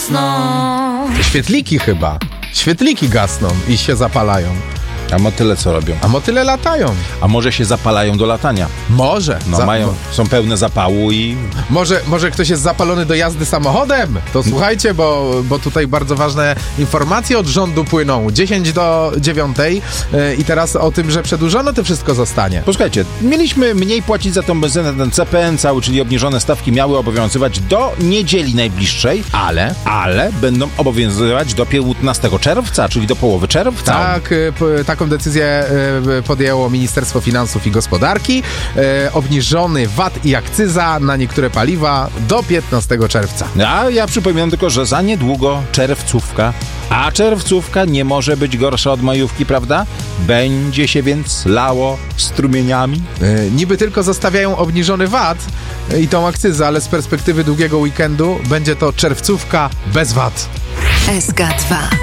gasną. Świetliki chyba. Świetliki gasną i się zapalają. A motyle co robią? A motyle latają. A może się zapalają do latania? Może. Są pełne zapału i... Może ktoś jest zapalony do jazdy samochodem? To słuchajcie, bo tutaj bardzo ważne informacje od rządu płyną. 10:50 i teraz o tym, że przedłużone to wszystko zostanie. Posłuchajcie, mieliśmy mniej płacić za tą benzynę, ten CPN cały, czyli obniżone stawki miały obowiązywać do niedzieli najbliższej, ale będą obowiązywać do 15 czerwca, czyli do połowy czerwca. Tak, taką decyzję podjęło Ministerstwo Finansów i Gospodarki. Obniżony VAT i akcyza na niektóre paliwa do 15 czerwca. A ja przypominam tylko, że za niedługo czerwcówka, a czerwcówka nie może być gorsza od majówki, prawda? Będzie się więc lało strumieniami. Niby tylko zostawiają obniżony VAT i tą akcyzę, ale z perspektywy długiego weekendu będzie to czerwcówka bez VAT. SK2